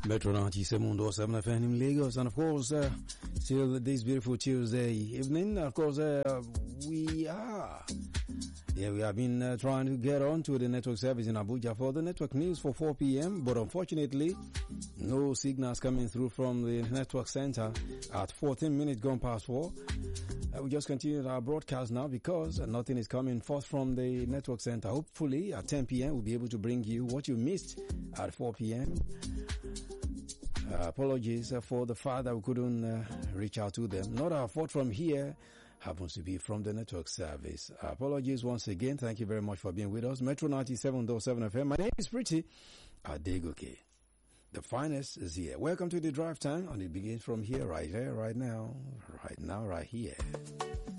Metro 97.7 FM in Lagos, and of course, still this beautiful Tuesday evening. Of course, we have been trying to get on to the network service in Abuja for the network news for 4 p.m. But unfortunately, no signals coming through from the network center at 14 minutes gone past 4. We just continued our broadcast now because nothing is coming forth from the network center. Hopefully at 10 p.m. we'll be able to bring you what you missed at 4 p.m. Apologies for the fact that we couldn't reach out to them. Not our fault from here. Happens to be from the network service. Apologies once again. Thank you very much for being with us. Metro 97.7 FM. My name is Pretty Adegoke. The finest is here. Welcome to the drive time, and it begins from here, right here, right now, right here.